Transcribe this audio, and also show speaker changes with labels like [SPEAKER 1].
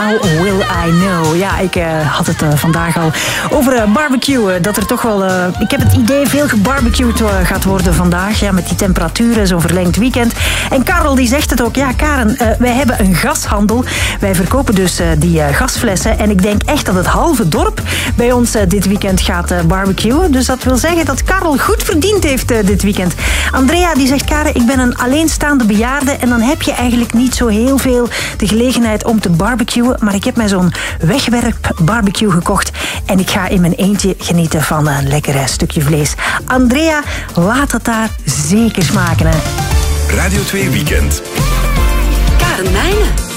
[SPEAKER 1] How Will I Know. Ja, ik had het vandaag al over barbecuen. Dat er toch wel, ik heb het idee, veel gebarbecued gaat worden vandaag. Ja, met die temperaturen, zo'n verlengd weekend. En Karel die zegt het ook. Ja, Karen, wij hebben een gashandel. Wij verkopen dus die gasflessen. En ik denk echt dat het halve dorp bij ons dit weekend gaat barbecuen. Dus dat wil zeggen dat Karel goed verdiend heeft dit weekend. Andrea die zegt, Karen, ik ben een alleenstaande bejaarde en dan heb je eigenlijk niet zo heel veel de gelegenheid om te barbecuen. Maar ik heb mij zo'n wegwerp barbecue gekocht en ik ga in mijn eentje genieten van een lekker stukje vlees. Andrea, laat het daar zeker smaken. Hè.
[SPEAKER 2] Radio 2 Weekend.
[SPEAKER 3] Karen Meijnen.